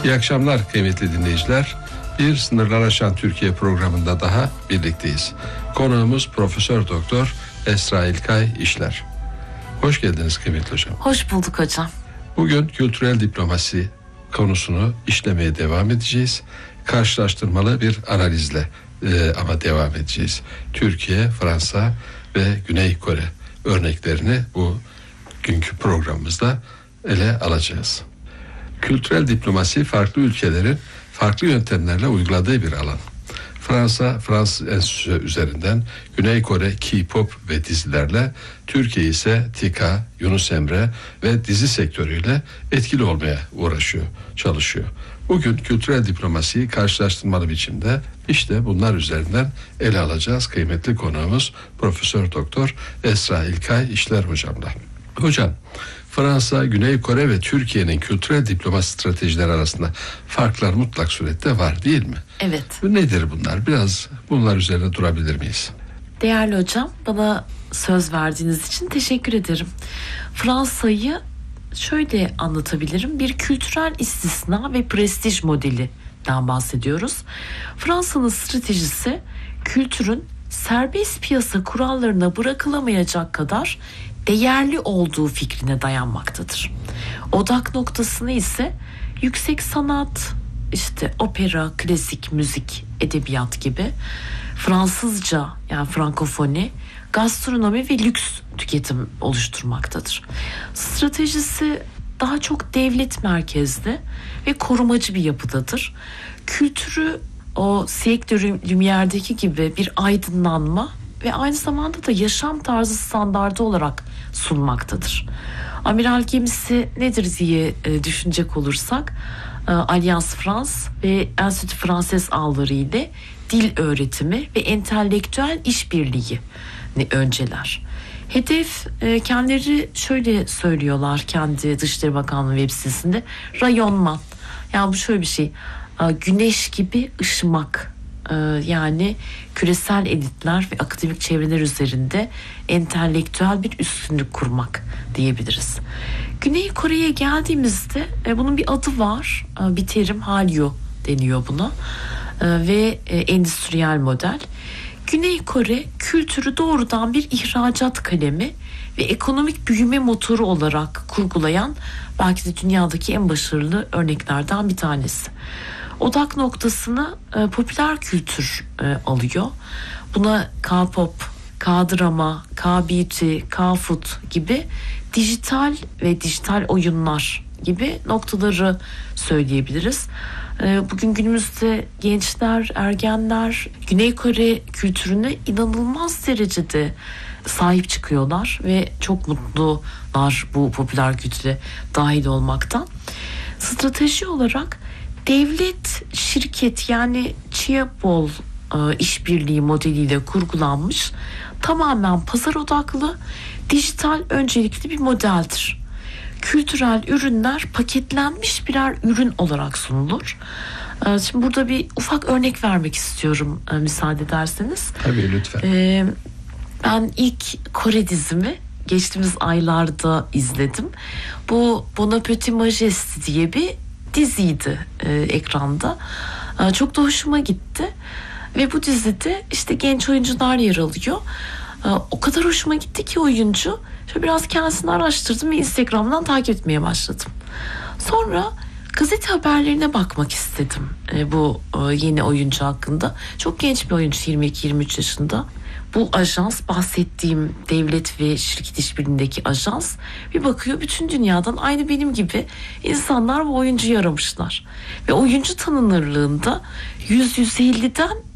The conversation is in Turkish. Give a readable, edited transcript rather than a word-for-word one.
İyi akşamlar kıymetli dinleyiciler. Bir Sınırlar Aşan Türkiye programında daha birlikteyiz. Konuğumuz Profesör Doktor Esra İlkay İşler. Hoş geldiniz kıymetli hocam. Hoş bulduk hocam. Bugün kültürel diplomasi konusunu işlemeye devam edeceğiz. Karşılaştırmalı bir analizle ama devam edeceğiz. Türkiye, Fransa ve Güney Kore örneklerini bu günkü programımızda ele alacağız. Kültürel diplomasi farklı ülkelerin farklı yöntemlerle uyguladığı bir alan. Fransa, Fransız Enstitüsü üzerinden, Güney Kore K-pop ve dizilerle, Türkiye ise TİKA, Yunus Emre ve dizi sektörüyle etkili olmaya uğraşıyor, çalışıyor. Bugün kültürel diplomasiyi karşılaştırmalı biçimde işte bunlar üzerinden ele alacağız. Kıymetli konuğumuz Profesör Doktor Esra İlkay İşler hocamla. Hocam, Fransa, Güney Kore ve Türkiye'nin kültürel diplomasi stratejileri arasında farklar mutlak surette var değil mi? Evet. Nedir bunlar? Biraz bunlar üzerine durabilir miyiz? Değerli hocam, bana söz verdiğiniz için teşekkür ederim. Fransa'yı şöyle anlatabilirim. Bir kültürel istisna ve prestij modelinden bahsediyoruz. Fransa'nın stratejisi kültürün serbest piyasa kurallarına bırakılamayacak kadar değerli olduğu fikrine dayanmaktadır. Odak noktasını ise yüksek sanat, işte opera, klasik müzik, edebiyat gibi, Fransızca yani Frankofoni, gastronomi ve lüks tüketim oluşturmaktadır. Stratejisi daha çok devlet merkezli ve korumacı bir yapıdadır. Kültürü o Siècle de Lumière'deki gibi bir aydınlanma ve aynı zamanda da yaşam tarzı standardı olarak sunmaktadır. Amiral gemisi nedir diye düşünecek olursak, Alliance France ve Enstitü Français ağları ile dil öğretimi ve entelektüel işbirliği önceler. Hedef, kendileri şöyle söylüyorlar kendi Dışişleri Bakanlığı web sitesinde, rayonman. Yani bu şöyle bir şey, güneş gibi ışımak. Yani küresel elitler ve akademik çevreler üzerinde entelektüel bir üstünlük kurmak diyebiliriz. Güney Kore'ye geldiğimizde bunun bir adı var, bir terim, Hallyu deniyor buna ve endüstriyel model. Güney Kore kültürü doğrudan bir ihracat kalemi ve ekonomik büyüme motoru olarak kurgulayan belki de dünyadaki en başarılı örneklerden bir tanesi. Odak noktasını popüler kültür alıyor. Buna K-pop, K-drama, K-beauty, K-food gibi dijital ve dijital oyunlar gibi noktaları söyleyebiliriz. Bugün günümüzde gençler, ergenler Güney Kore kültürüne inanılmaz derecede sahip çıkıyorlar ve çok mutlular bu popüler kültüre dahil olmaktan. Strateji olarak devlet şirket yani Chaebol işbirliği modeliyle kurgulanmış, tamamen pazar odaklı, dijital öncelikli bir modeldir. Kültürel ürünler paketlenmiş birer ürün olarak sunulur. Şimdi burada bir ufak örnek vermek istiyorum müsaade ederseniz. Tabii, lütfen. Ben ilk Kore dizimi geçtiğimiz aylarda izledim. Bu Bon Appétit Majesty diye bir diziydi ekranda. Çok da hoşuma gitti. Ve bu dizide işte genç oyuncular yer alıyor. O kadar hoşuma gitti ki oyuncu. Şöyle biraz kendisini araştırdım ve Instagram'dan takip etmeye başladım. Sonra gazete haberlerine bakmak istedim bu yeni oyuncu hakkında. Çok genç bir oyuncu, 22-23 yaşında. Bu ajans, bahsettiğim devlet ve şirket işbirliğindeki ajans, bir bakıyor bütün dünyadan aynı benim gibi insanlar bu oyuncuyu aramışlar. Ve oyuncu tanınırlığında 100-150'den